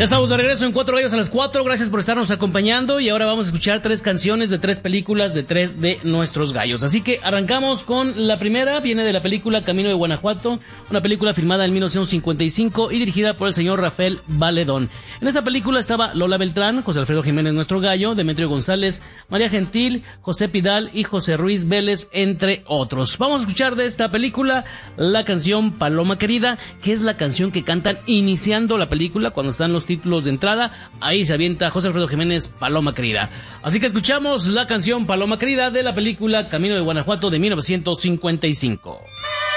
Ya estamos de regreso en Cuatro Gallos a las 4. Gracias por estarnos acompañando. Y ahora vamos a escuchar 3 canciones de 3 películas de 3 de nuestros gallos. Así que arrancamos con la primera. Viene de la película Camino de Guanajuato, una película filmada en 1955 y dirigida por el señor Rafael Valedón. En esa película estaba Lola Beltrán, José Alfredo Jiménez, nuestro gallo, Demetrio González, María Gentil, José Pidal y José Ruiz Vélez, entre otros. Vamos a escuchar de esta película la canción Paloma Querida, que es la canción que cantan iniciando la película cuando están los títulos de entrada. Ahí se avienta José Alfredo Jiménez, Paloma Querida. Así que escuchamos la canción Paloma Querida de la película Camino de Guanajuato de 1955.